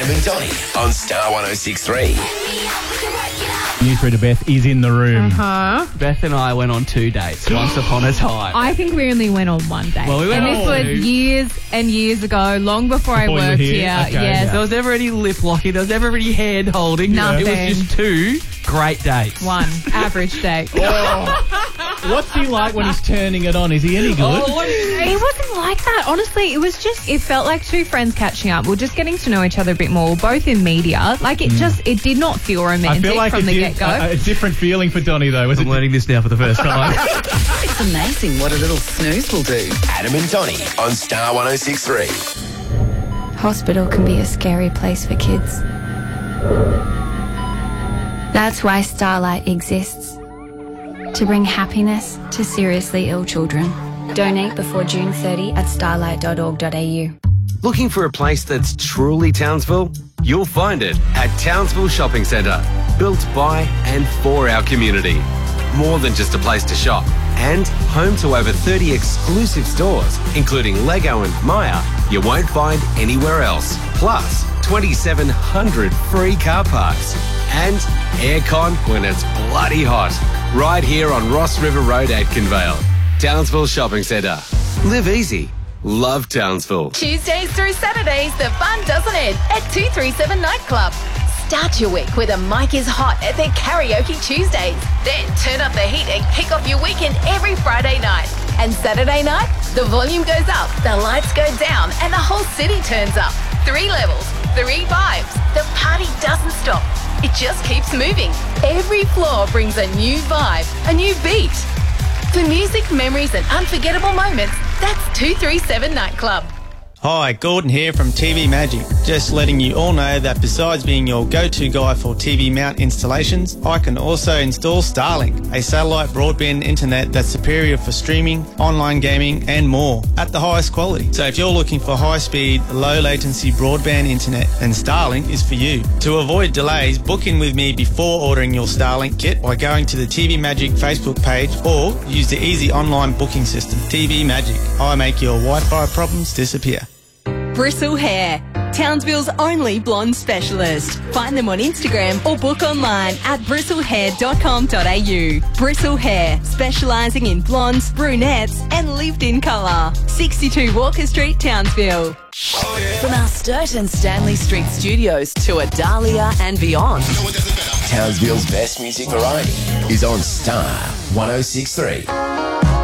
Adam and Donnie on Star 106.3. Newsreader Beth is in the room. Beth and I went on 2 dates once upon a time. I think we only went on one date. Well, we went and this on was two. years and years ago, long before I Before you were worked here? here. Okay, Yes. There was never any lip locking. There was never any hand holding. Nothing. It was just 2 great dates. One average date. What's he like when he's turning it on? Is he any good? It wasn't like that. Honestly, it was just, it felt like two friends catching up. We're just getting to know each other a bit more, both in media. Like it it did not feel I romantic feel like from the get-go. a different feeling for Donnie, though. Was I'm it? learning this now for the first time. It's amazing what a little snooze will do. Adam and Donnie on Star 106.3. Hospital can be a scary place for kids. That's why Starlight exists. To bring happiness to seriously ill children. Donate before June 30 at starlight.org.au. Looking for a place that's truly Townsville? You'll find it at Townsville Shopping Centre. Built by and for our community. More than just a place to shop. And home to over 30 exclusive stores, including Lego and Maya, you won't find anywhere else. Plus, 2,700 free car parks. And aircon when it's bloody hot. Right here on Ross River Road, Atkinvale. Townsville Shopping Centre. Live easy. Love Townsville. Tuesdays through Saturdays, the fun doesn't end at 237 Nightclub. Start your week with a Mike is Hot at their Karaoke Tuesdays. Then turn up the heat and kick off your weekend every Friday night. And Saturday night, the volume goes up, the lights go down, and the whole city turns up. 3 levels, 3 vibes. The party doesn't stop. It just keeps moving. Every floor brings a new vibe, a new beat. For music, memories, and unforgettable moments, that's 237 Nightclub. Hi, Gordon here from TV Magic. Just letting you all know that besides being your go-to guy for TV mount installations, I can also install Starlink, a satellite broadband internet that's superior for streaming, online gaming and more at the highest quality. So if you're looking for high-speed, low-latency broadband internet, then Starlink is for you. To avoid delays, book in with me before ordering your Starlink kit by going to the TV Magic Facebook page or use the easy online booking system. TV Magic. I make your Wi-Fi problems disappear. Bristle Hair, Townsville's only blonde specialist. Find them on Instagram or book online at bristlehair.com.au. Bristle Hair, specialising in blondes, brunettes and lived-in colour. 62 Walker Street, Townsville. From our Sturt and Stanley Street studios to Adalia and beyond. Townsville's best music variety is on Star 106.3.